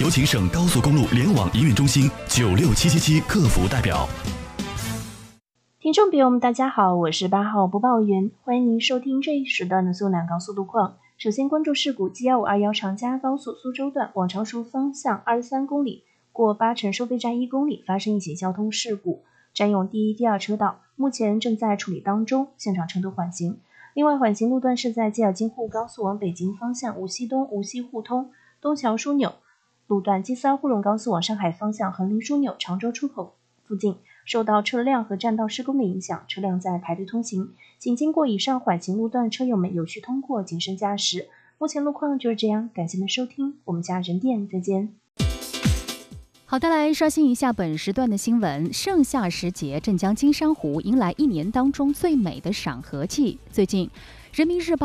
有请省高速公路联网营运中心96777客服代表。 听众朋友们，大家好，我是8号播报员，欢迎您收听这一时段的苏南高速路况。首先关注事故，G1521长嘉高速苏州段往常熟方向23公里过8城收费站1公里发生一起交通事故，占用第1、第2车道，目前正在处理当中，现场乘客缓行。另外，缓行路段是在吉尔金沪高速往北京方向无锡东、无锡互通、东桥枢纽路段，G3沪蓉高速往上海方向横林枢纽常州出口附近，受到车辆和占道施工的影响，车辆在排队通行，请经过以上缓行路段车友们有序通过，谨慎驾驶。目前路况就是这样，感谢您收听，我们家人店再见。 好的，来刷新一下本时段的新闻。盛夏时节，镇江金山湖迎来1年当中最美的赏荷季。最近，人民日报